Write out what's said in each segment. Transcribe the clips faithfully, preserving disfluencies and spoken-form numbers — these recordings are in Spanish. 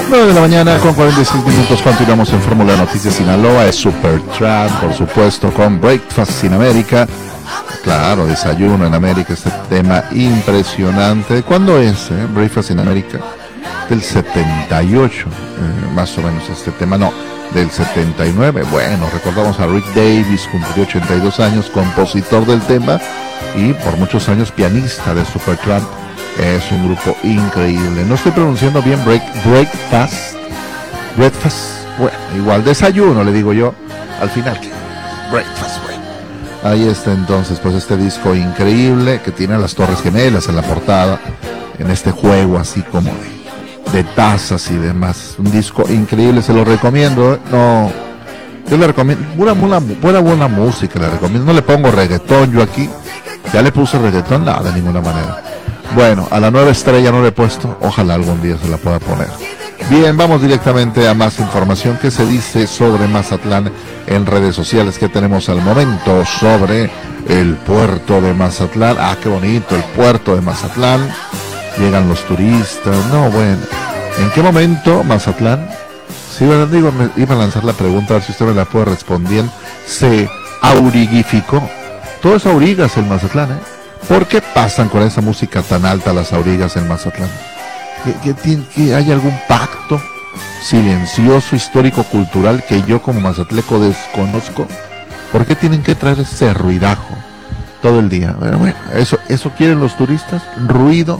nueve de la mañana con cuarenta y seis minutos, continuamos en Fórmula Noticias Sinaloa. Es Supertramp, por supuesto, con Breakfast in America. Claro, desayuno en América, este tema impresionante. ¿Cuándo es eh? Breakfast in America? Del setenta y ocho, eh, más o menos este tema, no, del setenta y nueve. Bueno, recordamos a Rick Davies, cumplió ochenta y dos años, compositor del tema y por muchos años pianista de Supertramp. Es un grupo increíble. No estoy pronunciando bien break, breakfast. Breakfast. Bueno, igual desayuno, le digo yo. Al final, breakfast, bueno. Ahí está entonces, pues este disco increíble que tiene las Torres Gemelas en la portada. En este juego así como de, de tazas y demás. Un disco increíble, se lo recomiendo. ¿eh? No, yo le recomiendo. Buena, buena, buena, buena música le recomiendo. No le pongo reggaetón yo aquí. Ya le puse reggaetón, nada, de ninguna manera. Bueno, a la nueva estrella no le he puesto, ojalá algún día se la pueda poner. Bien, vamos directamente a más información que se dice sobre Mazatlán en redes sociales que tenemos al momento sobre el puerto de Mazatlán. Ah, qué bonito, el puerto de Mazatlán. Llegan los turistas, no, bueno. ¿En qué momento Mazatlán? Sí, verdad, digo, me iba a lanzar la pregunta, a ver si usted me la puede responder. Se auriguificó. Todo es aurigas el Mazatlán, ¿eh? ¿Por qué pasan con esa música tan alta las aurigas en Mazatlán? ¿Que, que, que hay algún pacto silencioso, histórico, cultural que yo como mazatleco desconozco? ¿Por qué tienen que traer ese ruidajo todo el día? Bueno, bueno, eso, eso quieren los turistas, ruido,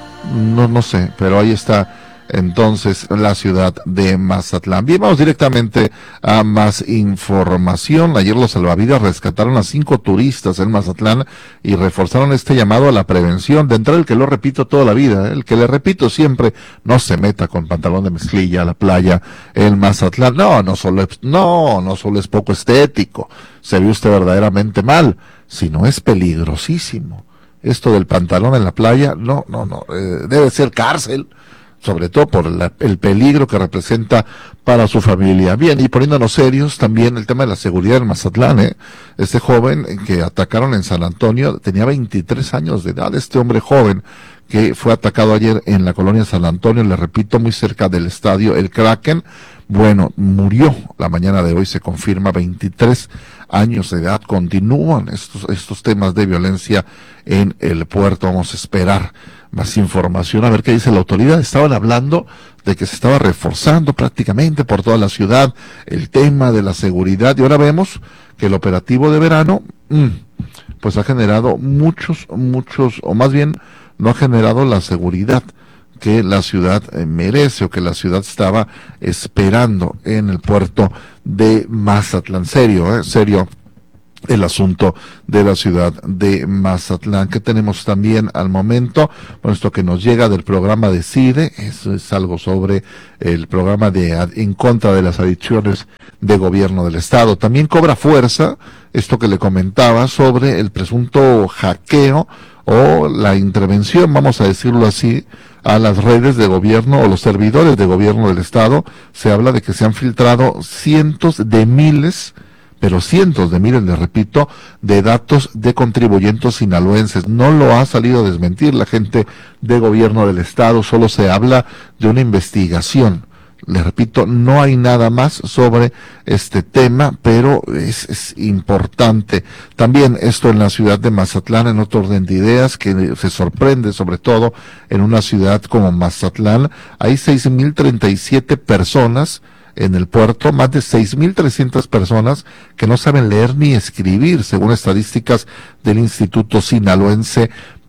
no, no sé, pero ahí está entonces la ciudad de Mazatlán. Bien, vamos directamente a más información. Ayer los salvavidas rescataron a cinco turistas en Mazatlán y reforzaron este llamado a la prevención. De entrar el que lo repito toda la vida, ¿eh? el que le repito siempre, no se meta con pantalón de mezclilla a la playa en Mazatlán. No, no solo es, no, no solo es poco estético, se ve usted verdaderamente mal, sino es peligrosísimo. Esto del pantalón en la playa, no, no, no, eh, debe ser cárcel. Sobre todo por la, el peligro que representa para su familia. Bien, y poniéndonos serios, también el tema de la seguridad en Mazatlán, ¿eh? Este joven que atacaron en San Antonio tenía veintitrés años de edad, este hombre joven que fue atacado ayer en la colonia San Antonio, le repito, muy cerca del estadio El Kraken. Bueno, murió la mañana de hoy, se confirma, veintitrés años de edad. Continúan estos, estos temas de violencia en el puerto. Vamos a esperar más información, a ver qué dice la autoridad. Estaban hablando de que se estaba reforzando prácticamente por toda la ciudad el tema de la seguridad, y ahora vemos que el operativo de verano, mmm, pues ha generado muchos, muchos, o más bien no ha generado la seguridad que la ciudad eh, merece o que la ciudad estaba esperando en el puerto de Mazatlán. Serio, eh, serio el asunto de la ciudad de Mazatlán. Que tenemos también al momento, bueno, esto que nos llega del programa de CIDE, eso es algo sobre el programa de en contra de las adicciones de gobierno del estado. También cobra fuerza esto que le comentaba sobre el presunto hackeo o la intervención, vamos a decirlo así, a las redes de gobierno o los servidores de gobierno del estado. Se habla de que se han filtrado cientos de miles pero cientos de miles, les repito, de datos de contribuyentes sinaloenses. No lo ha salido a desmentir la gente de gobierno del estado, solo se habla de una investigación. Les repito, no hay nada más sobre este tema, pero es, es importante. También esto en la ciudad de Mazatlán, en otro orden de ideas, que se sorprende, sobre todo en una ciudad como Mazatlán, hay seis mil treinta y siete personas en el puerto, más de seis mil trescientas personas que no saben leer ni escribir, según estadísticas del Instituto Sinaloense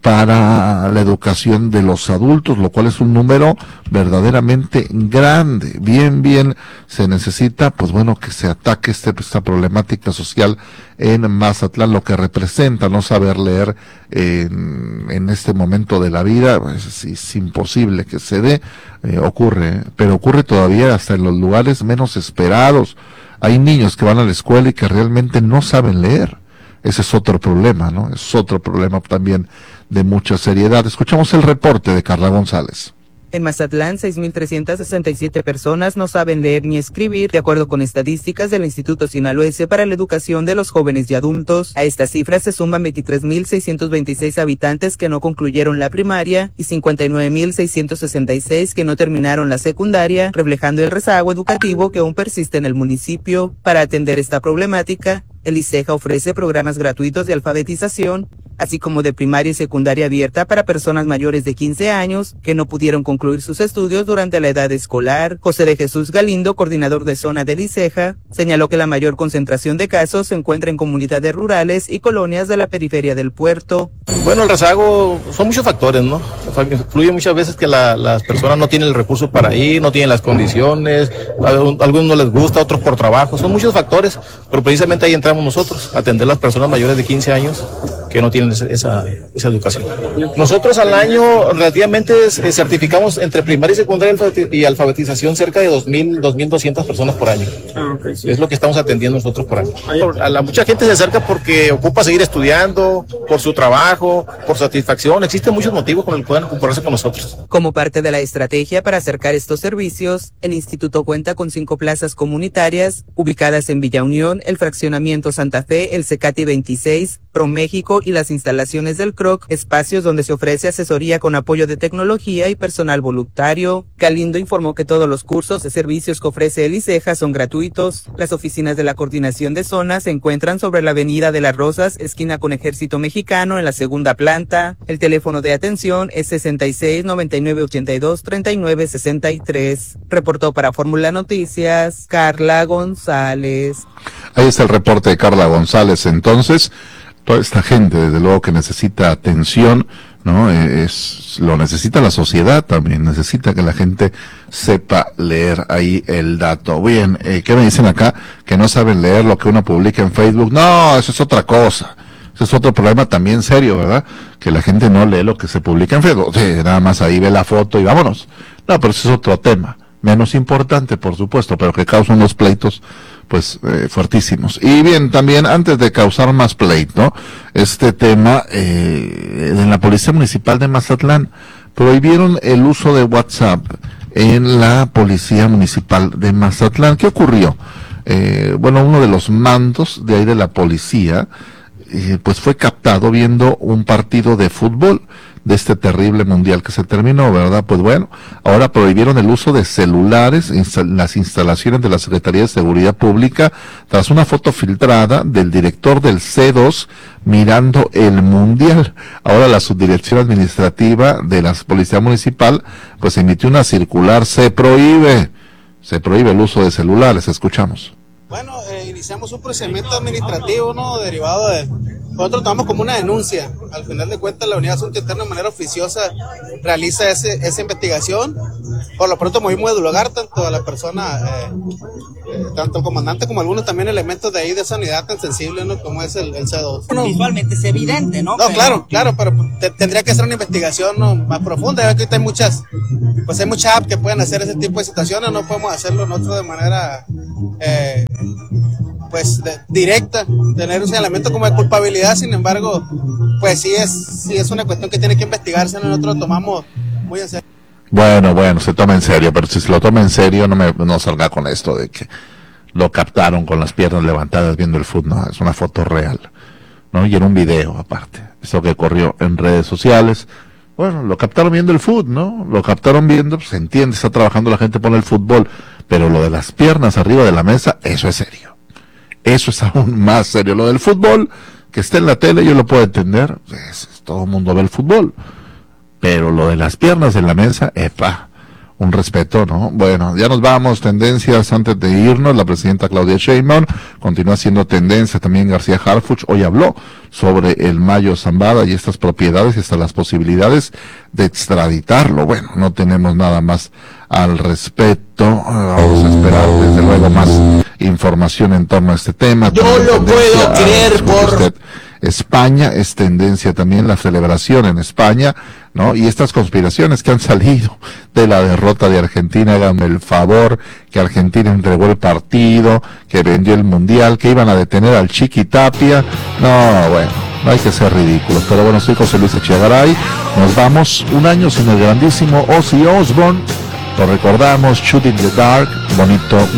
para la Educación de los Adultos, lo cual es un número verdaderamente grande. Bien, bien, se necesita, pues bueno, que se ataque este, esta problemática social en Mazatlán, lo que representa no saber leer en, en este momento de la vida. Pues, es, es imposible que se dé, eh, ocurre, pero ocurre todavía hasta en los lugares menos esperados. Hay niños que van a la escuela y que realmente no saben leer. Ese es otro problema, ¿no? Es otro problema también de mucha seriedad. Escuchamos el reporte de Carla González. En Mazatlán, seis mil trescientas sesenta y siete personas no saben leer ni escribir, de acuerdo con estadísticas del Instituto Sinaloense para la Educación de los Jóvenes y Adultos. A estas cifras se suman veintitrés mil seiscientos veintiséis habitantes que no concluyeron la primaria y cincuenta y nueve mil seiscientos sesenta y seis que no terminaron la secundaria, reflejando el rezago educativo que aún persiste en el municipio. Para atender esta problemática, el ICEJA ofrece programas gratuitos de alfabetización, así como de primaria y secundaria abierta para personas mayores de quince años que no pudieron concluir sus estudios durante la edad escolar. José de Jesús Galindo, coordinador de zona del ICEJA, señaló que la mayor concentración de casos se encuentra en comunidades rurales y colonias de la periferia del puerto. Bueno, el rezago son muchos factores, ¿no? Influye muchas veces que la, las personas no tienen el recurso para ir, no tienen las condiciones, a algunos no les gusta, otros por trabajo, son muchos factores, pero precisamente ahí entramos nosotros, a atender a las personas mayores de quince años que no tienen esa, esa educación. Nosotros al año relativamente certificamos entre primaria y secundaria y alfabetización cerca de dos mil, dos mil doscientas personas por año. Ah, okay, sí. Es lo que estamos atendiendo nosotros por año. A la, mucha gente se acerca porque ocupa seguir estudiando, por su trabajo, por satisfacción. Existen muchos motivos por los que puedan compararse con nosotros. Como parte de la estrategia para acercar estos servicios, el instituto cuenta con cinco plazas comunitarias ubicadas en Villa Unión, el Fraccionamiento Santa Fe, el Cecati veintiséis, ProMéxico y las instalaciones del C R O C, espacios donde se ofrece asesoría con apoyo de tecnología y personal voluntario. Galindo informó que todos los cursos y servicios que ofrece el ICEJA son gratuitos. Las oficinas de la Coordinación de Zonas se encuentran sobre la Avenida de las Rosas, esquina con Ejército Mexicano, en la segunda planta. El teléfono de atención es sesenta y seis, noventa y nueve, ochenta y dos, treinta y nueve, sesenta y tres. Reportó para Fórmula Noticias, Carla González. Ahí está el reporte de Carla González. Entonces, toda esta gente, desde luego que necesita atención, ¿no? Es, lo necesita la sociedad también, necesita que la gente sepa leer ahí el dato. Bien, eh, ¿qué me dicen acá? Que no saben leer lo que uno publica en Facebook. No, eso es otra cosa. Eso es otro problema también serio, ¿verdad? Que la gente no lee lo que se publica en Facebook. Sí, nada más ahí ve la foto y vámonos. No, pero eso es otro tema. Menos importante, por supuesto, pero que causa unos pleitos pues eh, fuertísimos. Y bien, también antes de causar más pleito, este tema eh, en la Policía Municipal de Mazatlán prohibieron el uso de WhatsApp en la Policía Municipal de Mazatlán. ¿Qué ocurrió? Eh, bueno, uno de los mandos de ahí de la policía eh, pues fue captado viendo un partido de fútbol de este terrible mundial que se terminó, ¿verdad? Pues bueno, ahora prohibieron el uso de celulares en las instalaciones de la Secretaría de Seguridad Pública tras una foto filtrada del director del C dos mirando el mundial. Ahora la Subdirección Administrativa de la Policía Municipal pues emitió una circular, se prohíbe, se prohíbe el uso de celulares. Escuchamos. Bueno, eh, iniciamos un procedimiento administrativo, ¿no? Derivado de... Nosotros tomamos como una denuncia. Al final de cuentas, la Unidad de Asuntos Internos de manera oficiosa realiza ese, esa investigación. Por lo pronto movimos de lugar tanto a la persona, eh, eh, tanto el comandante como algunos también elementos de ahí de esa unidad tan sensible, ¿no? Como es el, el C dos. Bueno, visualmente es evidente, ¿no? No, pero... claro, claro, pero te, tendría que ser una investigación, ¿no?, más profunda. Ya que ahorita hay muchas, pues hay muchas apps que pueden hacer ese tipo de situaciones. No podemos hacerlo nosotros de manera... Eh, pues de, directa, tener un señalamiento como de culpabilidad. Sin embargo, pues sí es sí es una cuestión que tiene que investigarse, nosotros lo tomamos muy en serio. Bueno, bueno, se toma en serio, pero si se lo toma en serio no me no salga con esto de que lo captaron con las piernas levantadas viendo el fútbol. No, es una foto real, ¿no? Y era un video aparte, eso que corrió en redes sociales. Bueno, lo captaron viendo el fútbol, ¿no? Lo captaron viendo, pues se entiende, está trabajando la gente por el fútbol, pero lo de las piernas arriba de la mesa, eso es serio. Eso es aún más serio. Lo del fútbol, que esté en la tele, yo lo puedo entender. Es, todo el mundo ve el fútbol. Pero lo de las piernas en la mesa, epa, un respeto, ¿no? Bueno, ya nos vamos. Tendencias antes de irnos. La presidenta Claudia Sheinbaum continúa siendo tendencia. También García Harfuch hoy habló sobre el Mayo Zambada y estas propiedades y hasta las posibilidades de extraditarlo. Bueno, no tenemos nada más al respecto. Vamos a esperar desde luego más información en torno a este tema. Yo lo puedo creer por... Usted. España es tendencia también, la celebración en España, ¿no? Y estas conspiraciones que han salido de la derrota de Argentina, háganme el favor, que Argentina entregó el partido, que vendió el mundial, que iban a detener al Chiqui Tapia. No, bueno, No hay que ser ridículos. Pero bueno, soy José Luis Echegaray. Nos vamos un año sin el grandísimo Ozzy Osbourne. Lo recordamos, Shooting in the Dark, bonito.